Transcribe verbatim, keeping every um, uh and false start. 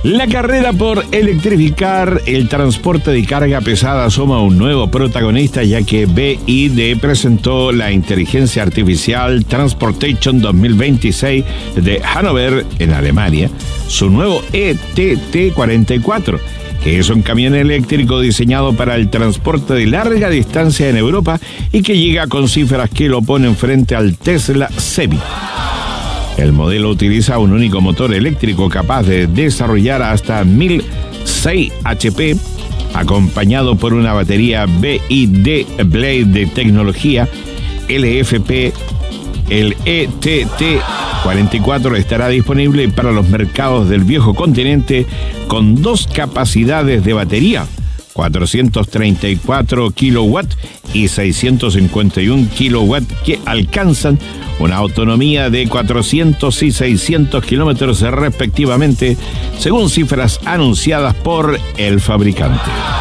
La carrera por electrificar el transporte de carga pesada asoma un nuevo protagonista, ya que B Y D presentó la inteligencia artificial Transportation dos mil veintiséis de Hannover, en Alemania, su nuevo E T T cuarenta y cuatro, que es un camión eléctrico diseñado para el transporte de larga distancia en Europa y que llega con cifras que lo ponen frente al Tesla Semi. El modelo utiliza un único motor eléctrico capaz de desarrollar hasta mil seis HP, acompañado por una batería B Y D Blade de tecnología L F P. El E T T cuarenta y cuatro estará disponible para los mercados del viejo continente con dos capacidades de batería, cuatrocientos treinta y cuatro kilowatts y seiscientos cincuenta y uno kilowatts, que alcanzan una autonomía de cuatrocientos y seiscientos kilómetros respectivamente, según cifras anunciadas por el fabricante.